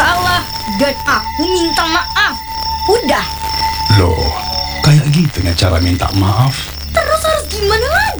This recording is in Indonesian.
salah dan aku minta maaf. Udah. Loh, kayak gitu ya cara minta maaf? Terus harus gimana lagi?